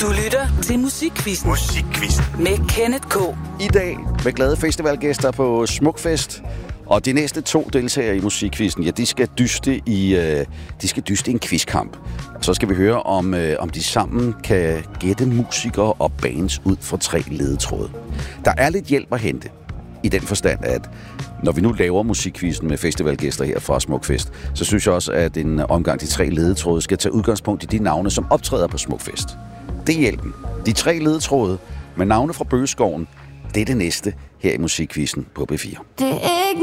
Du lytter til Musikquizzen. Med Kenneth K. I dag med glade festivalgæster på Smukfest. Og de næste 2 deltagere i Musikquizzen, ja, de skal dyste i en quizkamp. Og så skal vi høre, om de sammen kan gætte musikere og bands ud fra 3 ledetråde. Der er lidt hjælp at hente. I den forstand, at når vi nu laver Musikquizzen med festivalgæster her fra Smukfest, så synes jeg også, at en omgang de 3 ledetråde skal tage udgangspunkt i de navne, som optræder på Smukfest. Det er hjælpen. De 3 ledetråde med navne fra Bøgeskoven, det er det næste her i Musikquizzen på B4. Det er ikke